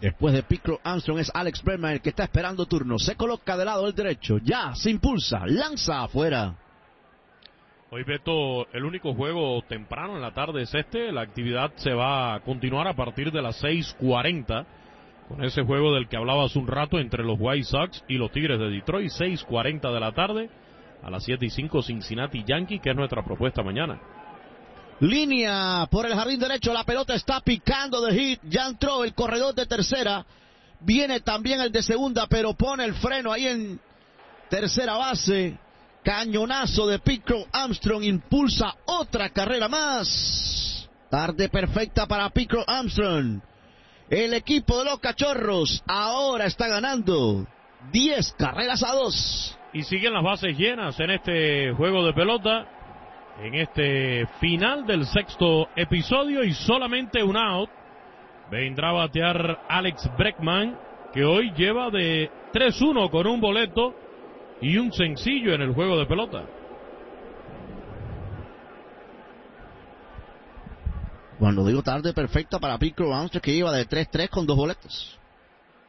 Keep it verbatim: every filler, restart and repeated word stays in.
Después de Pete Crow-Armstrong es Alex Bregman el que está esperando turno. Se coloca del lado del derecho. Ya, se impulsa. Lanza afuera. Hoy, Beto, el único juego temprano en la tarde es este. La actividad se va a continuar a partir de las seis cuarenta. Con ese juego del que hablaba hace un rato entre los White Sox y los Tigres de Detroit. seis cuarenta de la tarde. A las siete y cinco Cincinnati Yankees, que es nuestra propuesta mañana. Línea por el jardín derecho, la pelota está picando de hit, ya entró el corredor de tercera, viene también el de segunda, pero pone el freno ahí en tercera base, cañonazo de Pete Crow-Armstrong, impulsa otra carrera más, tarde perfecta para Pete Crow-Armstrong, el equipo de los Cachorros ahora está ganando diez carreras a dos. Y siguen las bases llenas en este juego de pelota. En este final del sexto episodio y solamente un out. Vendrá a batear Alex Bregman, que hoy lleva de tres uno con un boleto y un sencillo en el juego de pelota. Cuando digo tarde perfecta para Pete Crow-Armstrong, que lleva de tres tres con dos boletos.